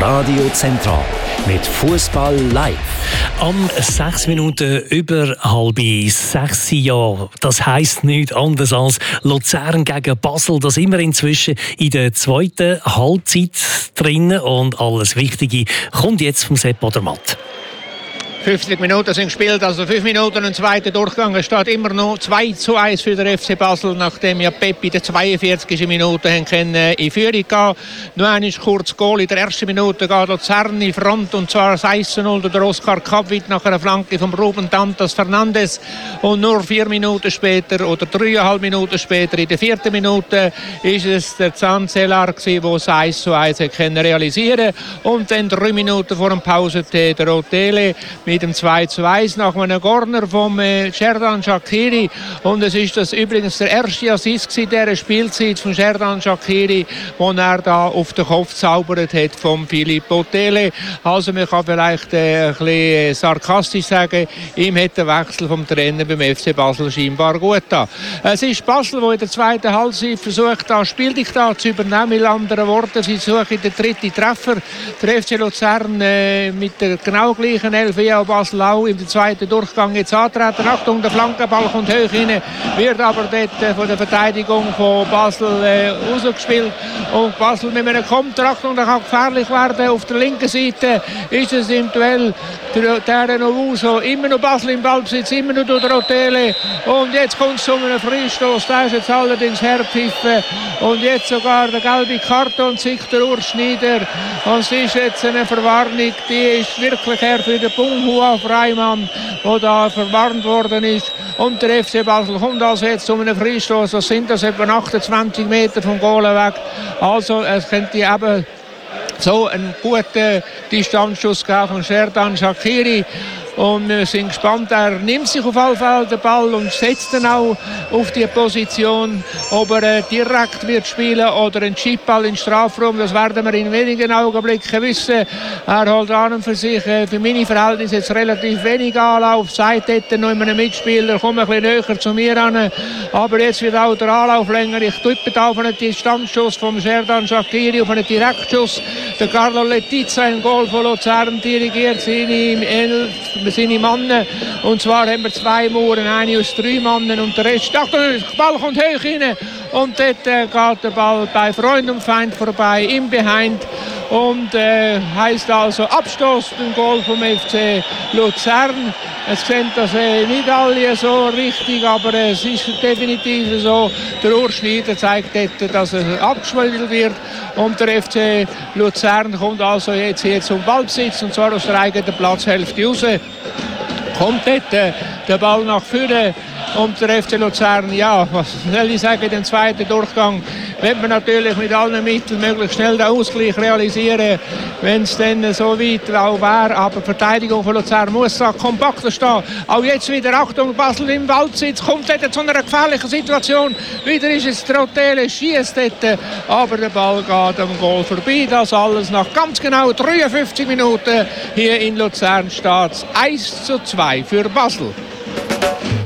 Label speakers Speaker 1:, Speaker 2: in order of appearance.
Speaker 1: Radio Zentral mit Fußball live.
Speaker 2: Am 6 Minuten über 5:30. Ja, das heisst nichts anderes als Luzern gegen Basel. Da sind wir inzwischen in der zweiten Halbzeit drin und alles Wichtige kommt jetzt vom Sepp Odermatt.
Speaker 3: 50 Minuten sind gespielt, also 5 Minuten im zweiten Durchgang. Es steht immer noch 2:1 für den FC Basel, nachdem ja Peppi in der 42. Minute in Führung gehen. Nur einmal kurz Goal. In der ersten Minute geht Luzern in Front, und zwar 1:0 durch Oskar Kapwit nach einer Flanke von Ruben Dantas Fernandes. Und nur 4 Minuten später, oder 3,5 Minuten später, in der 4. Minute, ist es der Zanzelar, der es 1:1 realisieren konnte. Und dann 3 Minuten vor dem Pausentee der Otele mit dem 2:1 nach einem Corner vom Xherdan Shaqiri. Und es ist das übrigens der erste Assist in dieser Spielzeit von Xherdan Shaqiri, den er da auf den Kopf zaubert hat von Philippe Otele. Also man kann vielleicht ein bisschen sarkastisch sagen, ihm hat der Wechsel vom Trainer beim FC Basel scheinbar gut getan. Es ist Basel, der in der zweiten Halbzeit versucht, das Spieldiktat zu übernehmen. Mit anderen Worten, sie suchen den dritten Treffer. Der FC Luzern mit der genau gleichen Elf wie Basel auch im zweiten Durchgang jetzt antreten. Achtung, der Flankenball kommt hoch rein, wird aber dort von der Verteidigung von Basel rausgespielt. Und Basel mit einem Konter, Achtung, der kann gefährlich werden. Auf der linken Seite ist es im Duell der Novuso. Immer noch Basel im Ballbesitz, immer noch durch der Otele. Und jetzt kommt es zu einem Freistoß. Der ist jetzt allerdings herpfiffen. Und jetzt sogar der gelbe Karton zieht der Urs Schneider. Und es ist jetzt eine Verwarnung, die ist wirklich her für den Bunghua Freimann, der da verwarnt worden ist. Und der FC Basel kommt also jetzt zu einem Freistoß. Das sind das etwa 28 Meter vom Goal weg. Also es könnte eben so einen guten Distanzschuss geben von Xherdan Shaqiri. Und wir sind gespannt, er nimmt sich auf alle Fälle den Ball und setzt dann auch auf die Position. Ob er direkt wird spielen oder einen Chipball in den Strafraum, das werden wir in wenigen Augenblicken wissen. Er holt an und für sich, für meine Verhältnisse, jetzt relativ wenig Anlauf. Sagt dort noch immer ein Mitspieler, komm ein bisschen näher zu mir ran. Aber jetzt wird auch der Anlauf länger. Ich tippe da auf einen Distanzschuss vom Xherdan Shaqiri, auf einen Direktschuss. Der Carlo Letizia, ein Goal von Luzern, dirigiert seine Mannen. Und zwar haben wir 2 Mauern, eine aus 3 Mannen und der Rest. Achtung, der Ball kommt hoch rein. Und dort geht der Ball bei Freund und Feind vorbei, im Behind. Und heisst also Abstoß, ein Goal vom FC Luzern. Es sehen das nicht alle so richtig, aber es ist definitiv so. Der Urs Schneider zeigt dort, dass er abgespielt wird. Und der FC Luzern kommt also jetzt hier zum Ballbesitz, und zwar aus der eigenen Platzhälfte raus. Kommt dort der Ball nach vorne. Und der FC Luzern, ja, was soll ich sagen, den zweiten Durchgang wird man natürlich mit allen Mitteln möglichst schnell den Ausgleich realisieren, wenn es dann so weit auch wäre. Aber die Verteidigung von Luzern muss da kompakter stehen. Auch jetzt wieder, Achtung, Basel im Waldbesitz, kommt dort zu einer gefährlichen Situation. Wieder ist es der Otele, schiesst dort, aber der Ball geht am Goal vorbei. Das alles nach ganz genau 53 Minuten hier in Luzern steht 1:2 für Basel.